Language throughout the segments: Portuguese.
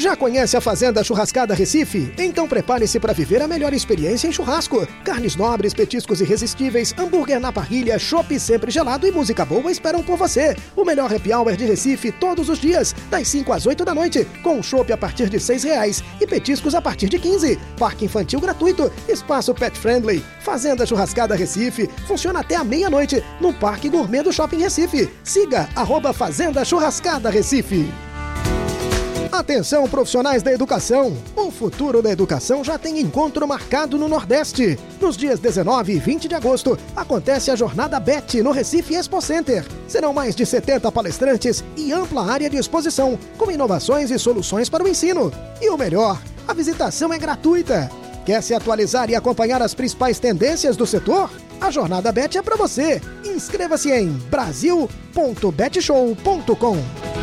Já conhece a Fazenda Churrascada Recife? Então prepare-se para viver a melhor experiência em churrasco. Carnes nobres, petiscos irresistíveis, hambúrguer na parrilha, chopp sempre gelado e música boa esperam por você. O melhor happy hour de Recife todos os dias, das 5 às 8 da noite, com chopp a partir de R$6 e petiscos a partir de 15. Parque infantil gratuito, espaço pet friendly. Fazenda Churrascada Recife funciona até a meia-noite no Parque Gourmet do Shopping Recife. Siga @Fazenda Churrascada Recife. Atenção, profissionais da educação! O futuro da educação já tem encontro marcado no Nordeste. Nos dias 19 e 20 de agosto, acontece a Jornada BET no Recife Expo Center. Serão mais de 70 palestrantes e ampla área de exposição, com inovações e soluções para o ensino. E o melhor, a visitação é gratuita. Quer se atualizar e acompanhar as principais tendências do setor? A Jornada BET é para você. Inscreva-se em brasil.betshow.com.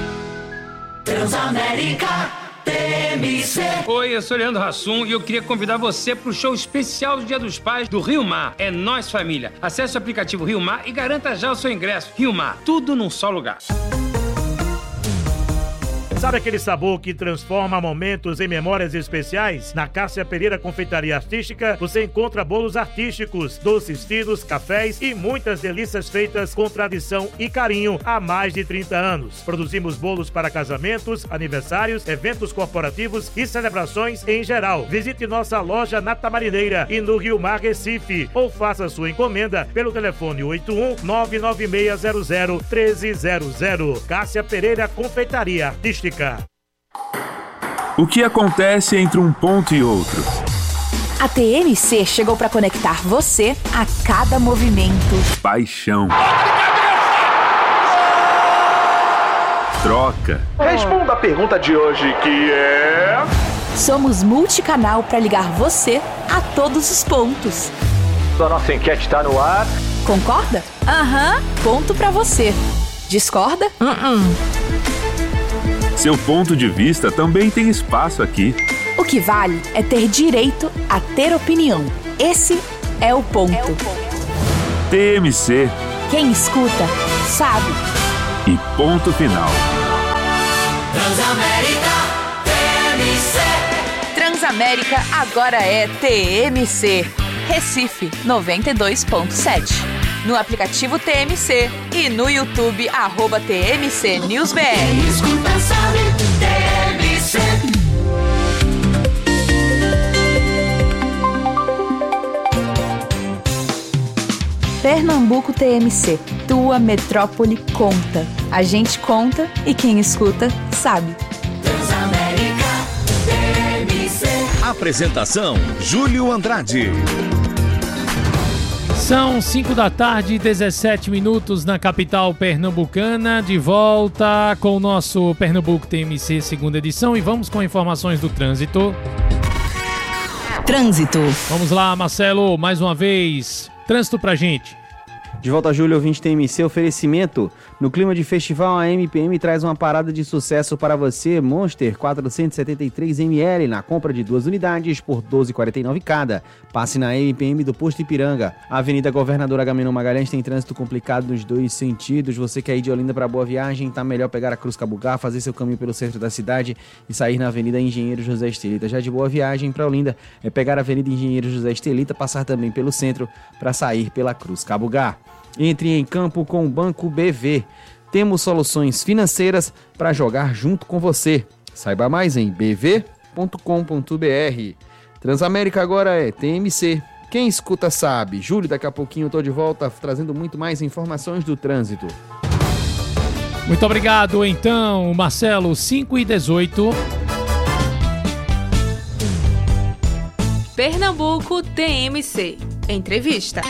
Transamérica TMC. Oi, eu sou Leandro Hassum e eu queria convidar você para o show especial do Dia dos Pais do Rio Mar. É Nós Família. Acesse o aplicativo Rio Mar e garanta já o seu ingresso. Rio Mar, tudo num só lugar. Sabe aquele sabor que transforma momentos em memórias especiais? Na Cássia Pereira Confeitaria Artística, você encontra bolos artísticos, doces finos, cafés e muitas delícias feitas com tradição e carinho há mais de 30 anos. Produzimos bolos para casamentos, aniversários, eventos corporativos e celebrações em geral. Visite nossa loja na Tamarineira e no Rio Mar, Recife, ou faça sua encomenda pelo telefone 81-99600-1300. Cássia Pereira Confeitaria Artística. O que acontece entre um ponto e outro? A TMC chegou para conectar você a cada movimento. Paixão. Troca. Responda a pergunta de hoje, que é... Somos multicanal para ligar você a todos os pontos. A nossa enquete está no ar. Concorda? Aham. Ponto para você. Discorda? Seu ponto de vista também tem espaço aqui. O que vale é ter direito a ter opinião. Esse é o ponto. TMC. Quem escuta, sabe. E ponto final. Transamérica TMC. Transamérica agora é TMC. Recife 92.7. No aplicativo TMC e no YouTube @TMC NewsBR. Quem escuta sabe, TMC. Pernambuco TMC, tua metrópole conta. A gente conta e quem escuta sabe. Transamérica TMC. Apresentação: Júlio Andrade. São 5 da tarde, 17 minutos na capital pernambucana, de volta com o nosso Pernambuco TMC segunda edição e vamos com informações do trânsito. Trânsito. Vamos lá, Marcelo, mais uma vez, trânsito pra gente. De volta, Júlio, ouvinte TMC, oferecimento. No clima de festival, a MPM traz uma parada de sucesso para você. Monster 473 ml na compra de 2 unidades por R$ 12,49 cada. Passe na MPM do Posto Ipiranga. A Avenida Governador Agamenon Magalhães tem trânsito complicado nos dois sentidos. Você quer ir de Olinda para Boa Viagem, tá melhor pegar a Cruz Cabugá, fazer seu caminho pelo centro da cidade e sair na Avenida Engenheiro José Estelita. Já de Boa Viagem para Olinda é pegar a Avenida Engenheiro José Estelita, passar também pelo centro para sair pela Cruz Cabugá. Entre em campo com o Banco BV. Temos soluções financeiras para jogar junto com você. Saiba mais em bv.com.br. Transamérica agora é TMC. Quem escuta sabe. Júlio, daqui a pouquinho eu tô de volta trazendo muito mais informações do trânsito. Muito obrigado, então, Marcelo. 5h18. Pernambuco TMC. Entrevista.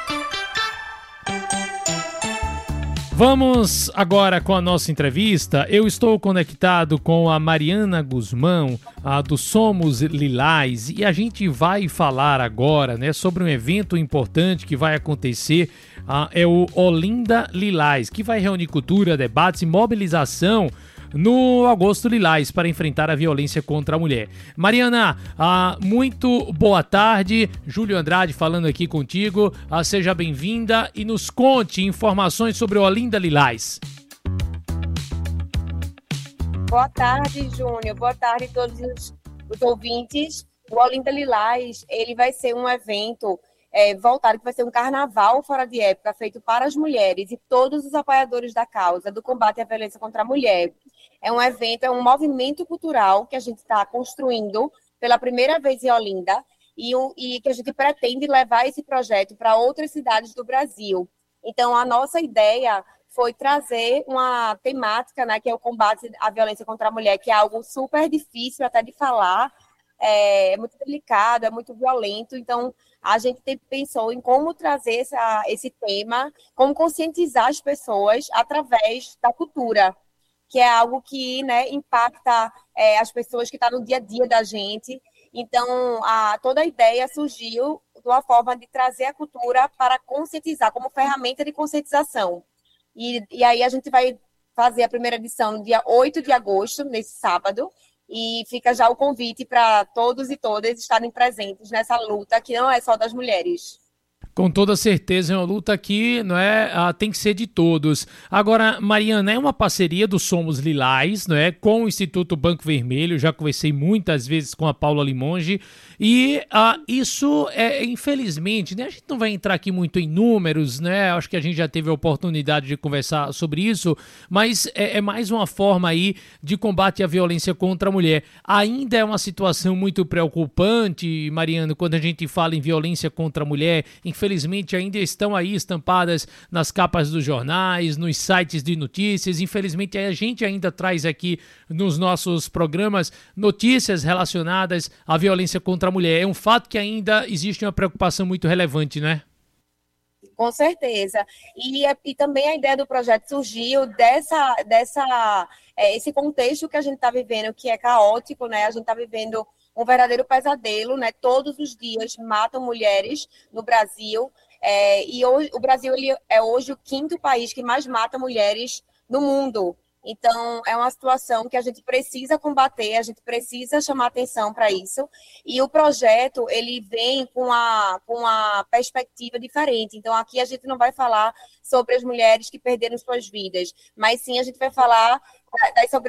Vamos agora com a nossa entrevista. Eu estou conectado com a Mariana Guzmão, do Somos Lilás, e a gente vai falar agora, né, sobre um evento importante que vai acontecer, é o Olinda Lilás, que vai reunir cultura, debates e mobilização no Agosto Lilás para enfrentar a violência contra a mulher. Mariana, muito boa tarde. Júlio Andrade falando aqui contigo. Seja bem-vinda e nos conte informações sobre o Olinda Lilás. Boa tarde, Júnior. Boa tarde a todos os ouvintes. O Olinda Lilás, ele vai ser um evento voltado, que vai ser um carnaval fora de época, feito para as mulheres e todos os apoiadores da causa do combate à violência contra a mulher. É um evento, é um movimento cultural que a gente está construindo pela primeira vez em Olinda e que a gente pretende levar esse projeto para outras cidades do Brasil. Então, a nossa ideia foi trazer uma temática, né, que é o combate à violência contra a mulher, que é algo super difícil até de falar, é muito delicado, é muito violento. Então, a gente pensou em como trazer esse tema, como conscientizar as pessoas através da cultura, que é algo que, né, impacta as pessoas que estão no dia a dia da gente. Então, toda a ideia surgiu de uma forma de trazer a cultura para conscientizar, como ferramenta de conscientização. E aí a gente vai fazer a primeira edição no dia 8 de agosto, nesse sábado, e fica já o convite para todos e todas estarem presentes nessa luta, que não é só das mulheres. Com toda certeza, é uma luta que não é, tem que ser de todos. Agora, Mariana, é uma parceria do Somos Lilás, não é, com o Instituto Banco Vermelho. Já conversei muitas vezes com a Paula Limonge e isso infelizmente, né, a gente não vai entrar aqui muito em números, né? Acho que a gente já teve a oportunidade de conversar sobre isso, mas é mais uma forma aí de combate à violência contra a mulher. Ainda é uma situação muito preocupante, Mariana, quando a gente fala em violência contra a mulher. Infelizmente ainda estão aí estampadas nas capas dos jornais, nos sites de notícias. Infelizmente a gente ainda traz aqui nos nossos programas notícias relacionadas à violência contra a mulher. É um fato que ainda existe uma preocupação muito relevante, né? Com certeza. E também a ideia do projeto surgiu esse contexto que a gente está vivendo, que é caótico, né? A gente está vivendo um verdadeiro pesadelo, né? Todos os dias matam mulheres no Brasil. E hoje, o Brasil é hoje o 5º país que mais mata mulheres no mundo. Então, é uma situação que a gente precisa combater, a gente precisa chamar atenção para isso. E o projeto, ele vem com uma perspectiva diferente. Então, aqui a gente não vai falar sobre as mulheres que perderam suas vidas, mas sim a gente vai falar das